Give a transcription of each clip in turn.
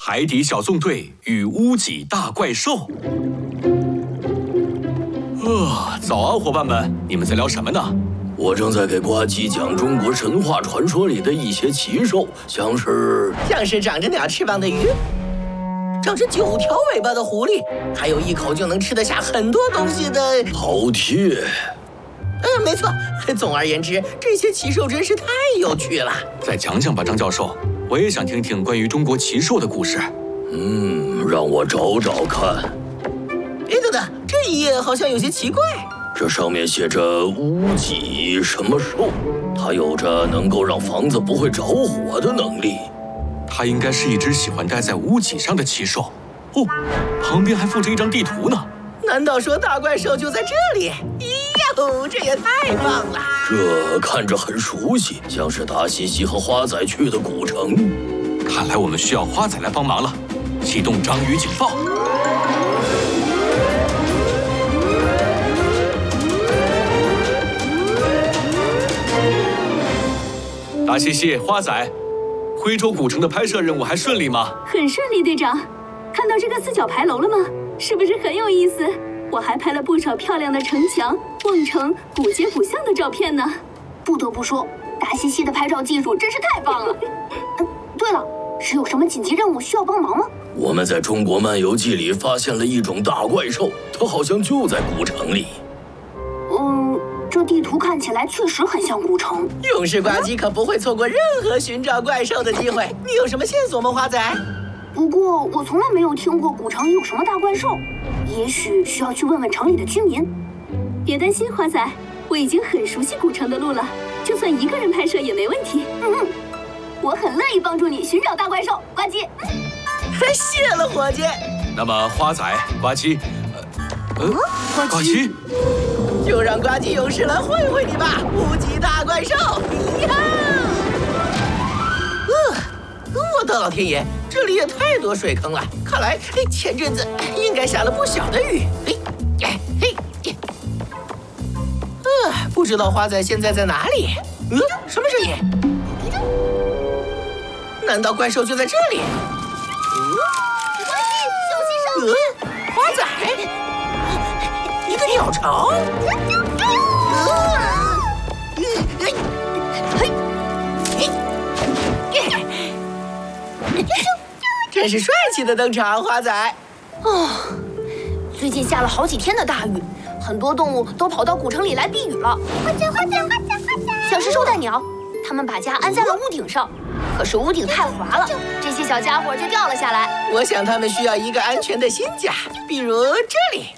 海底小纵队与屋脊大怪兽。早安，伙伴们，你们在聊什么呢？ 我正在给呱唧讲中国神话传说里的一些奇兽，像是长着鸟翅膀的鱼，长着9条尾巴的狐狸，还有一口就能吃得下很多东西的饕餮。 没错。总而言之，这些奇兽真是太有趣了。 再讲讲吧，张教授，我也想听听关于中国奇兽的故事。 让我找找看。 等等，这一页好像有些奇怪。 这上面写着屋脊什么兽，它有着能够让房子不会着火的能力。 它应该是一只喜欢待在屋脊上的奇兽。旁边还附着一张地图呢。 难道说大怪兽就在这里？哟，这也太棒了！ 这看着很熟悉，像是达西西和花仔去的古城。 看来我们需要花仔来帮忙了。启动章鱼警报。达西西、花仔，徽州古城的拍摄任务还顺利吗？ 很顺利，队长。看到这个4角牌楼了吗？是不是很有意思？我还拍了不少漂亮的城墙、瓮城、古街古巷的照片呢。 不得不说，达西西的拍照技术真是太棒了。对了，是有什么紧急任务需要帮忙吗？ 我们在中国漫游记里发现了一种大怪兽，它好像就在古城里。 这地图看起来确实很像古城。 勇士呱唧可不会错过任何寻找怪兽的机会。你有什么线索吗，花仔？ 不过我从来没有听过古城里有什么大怪兽，也许需要去问问城里的居民。 别担心，花仔，我已经很熟悉古城的路了，就算一个人拍摄也没问题。 我很乐意帮助你寻找大怪兽，呱唧。 谢了，伙计。 那么花仔、呱唧，呱唧， 就让呱唧勇士来会会你吧，屋脊大怪兽！我的老天爷，这里也太多水坑了，看来前阵子应该下了不小的雨。不知道花仔现在在哪里？什么声音？难道怪兽就在这里？ 呱唧，小心上！ 花仔，一个鸟巢。真是帅气的登场，花仔。 最近下了好几天的大雨，很多动物都跑到古城里来避雨了。花仔，像是绶带鸟，它们把家安在了屋顶上，可是屋顶太滑了，这些小家伙就掉了下来。 我想它们需要一个安全的新家，比如这里。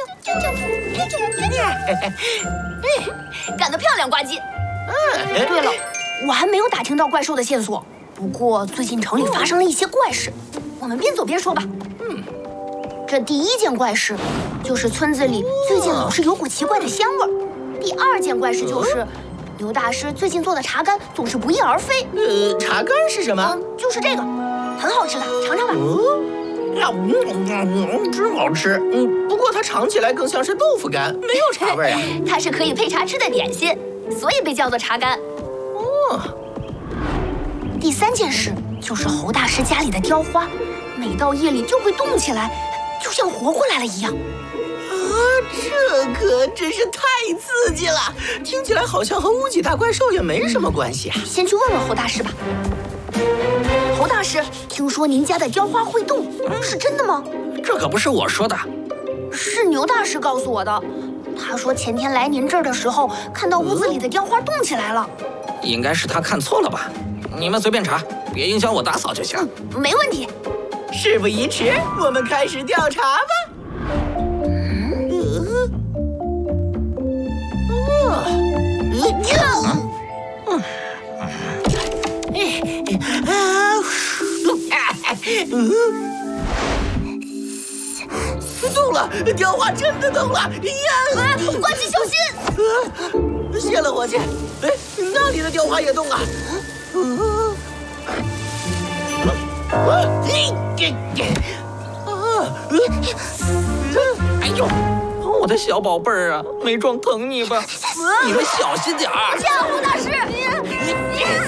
干得漂亮，呱唧。对了，我还没有打听到怪兽的线索。不过最近城里发生了一些怪事，我们边走边说吧。这第一件怪事就是村子里最近老是有股奇怪的香味儿。第2件怪事就是牛大师最近做的茶干总是不翼而飞。 茶干是什么？ 就是这个，很好吃的，尝尝吧。 真好吃。不过它尝起来更像是豆腐干，没有茶味啊。 它是可以配茶吃的点心，所以被叫做茶干。第3件事就是侯大师家里的雕花，每到夜里就会动起来，就像活过来了一样。 这可真是太刺激了，听起来好像和屋脊大怪兽也没什么关系啊。 先去问问侯大师吧。侯大师，听说您家的雕花会动，是真的吗？ 这可不是我说的， 是牛大师告诉我的。他说前天来您这儿的时候，看到屋子里的雕花动起来了。 应该是他看错了吧？你们随便查，别影响我打扫就行。 没问题。 事不宜迟，我们开始调查吧。动了，雕花真的动了！呀， 呱唧小心！ 谢了，伙计。那里的雕花也动了。 哎呦，我的小宝贝儿啊，没撞疼你吧？你们小心点儿！ 加油，大师！